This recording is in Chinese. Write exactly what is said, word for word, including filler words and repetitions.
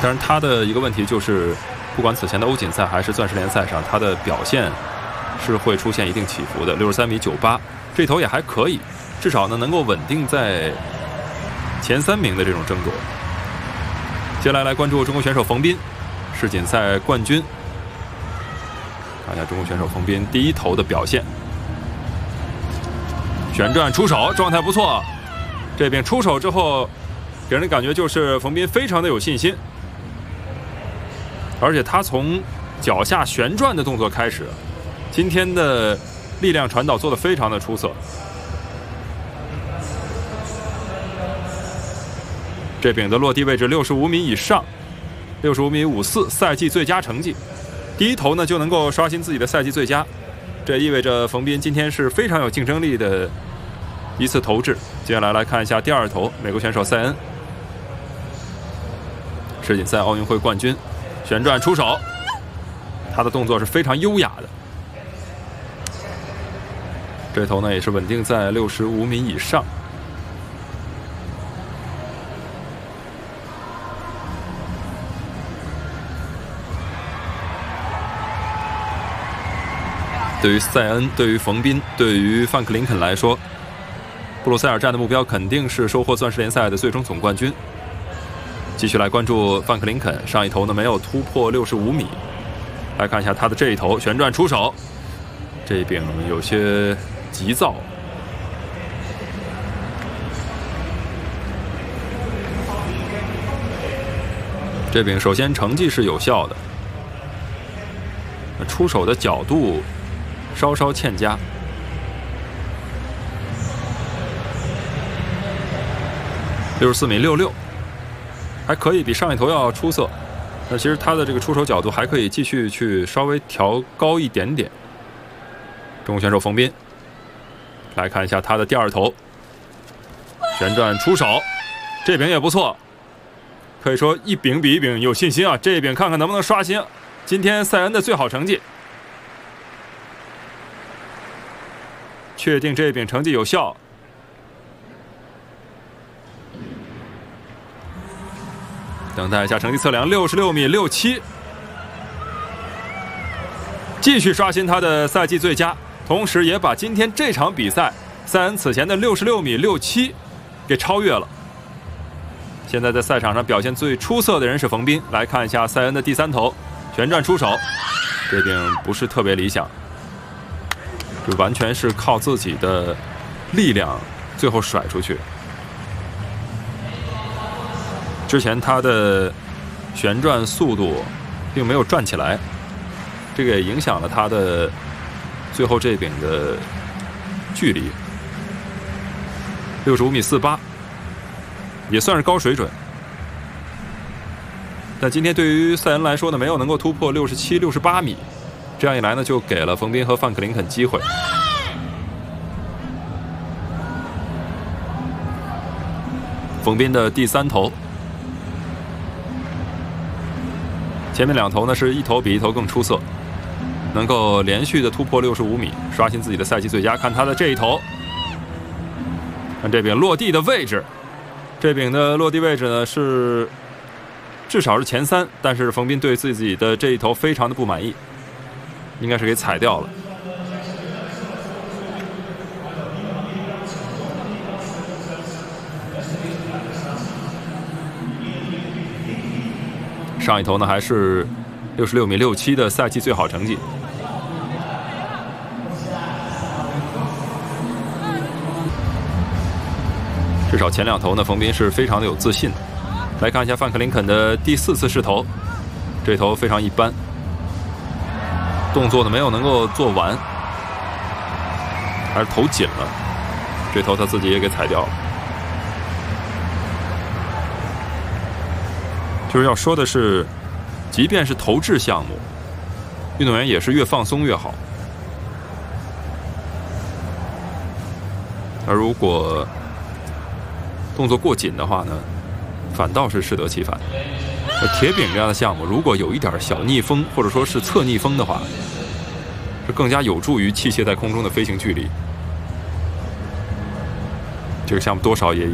但是他的一个问题就是，不管此前的欧锦赛还是钻石联赛上，他的表现是会出现一定起伏的。六十三米九八，这头也还可以，至少呢能够稳定在前三名的这种争夺。接下来来关注中国选手冯彬，世锦赛冠军。看一下中国选手冯彬第一投的表现，旋转出手，状态不错。这边出手之后，给人的感觉就是冯彬非常的有信心。而且他从脚下旋转的动作开始，今天的力量传导做得非常的出色。这柄的落地位置六十五米以上，六十五米五四，赛季最佳成绩。第一投呢就能够刷新自己的赛季最佳，这意味着冯彬今天是非常有竞争力的一次投掷。接下来来看一下第二投，美国选手塞恩，世锦赛奥运会冠军。旋转出手，他的动作是非常优雅的。这头呢也是稳定在六十五米以上。对于塞恩、对于冯彬、对于范克林肯来说，布鲁塞尔站的目标肯定是收获钻石联赛的最终总冠军。继续来关注范克林肯，上一投呢没有突破六十五米。来看一下他的这一投，旋转出手，这一柄有些急躁。这柄首先成绩是有效的，出手的角度稍稍欠佳。六十四米六六。还可以比上一投要出色，那其实他的这个出手角度还可以继续去稍微调高一点点。中国选手冯彬，来看一下他的第二投，旋转出手，这柄也不错，可以说一柄比一柄有信心啊！这一柄看看能不能刷新今天塞恩的最好成绩，确定这一柄成绩有效。等待一下成绩测量，六十六米六七，继续刷新他的赛季最佳，同时也把今天这场比赛塞恩此前的六十六米六七给超越了。现在在赛场上表现最出色的人是冯彬。来看一下塞恩的第三投，旋转出手，这柄不是特别理想，就完全是靠自己的力量最后甩出去。之前他的旋转速度并没有转起来，这个也影响了他的最后这柄的距离。六十五米四八，也算是高水准。但今天对于塞恩来说呢，没有能够突破六十七、六十八米，这样一来呢，就给了冯彬和范克林肯机会。冯彬的第三投。前面两投呢是一投比一头更出色，能够连续的突破六十五米，刷新自己的赛季最佳。看他的这一投，看这柄落地的位置，这柄的落地位置呢是至少是前三，但是冯彬对自己的这一投非常的不满意，应该是给踩掉了。上一投呢还是六十六米六七的赛季最好成绩。至少前两投呢，冯彬是非常的有自信的。来看一下范克林肯的第四次试投，这投非常一般，动作呢没有能够做完，还是投紧了，这投他自己也给踩掉了。就是要说的是，即便是投掷项目，运动员也是越放松越好。而如果动作过紧的话呢，反倒是适得其反。而铁饼这样的项目，如果有一点小逆风或者说是侧逆风的话，是更加有助于器械在空中的飞行距离。这个项目多少也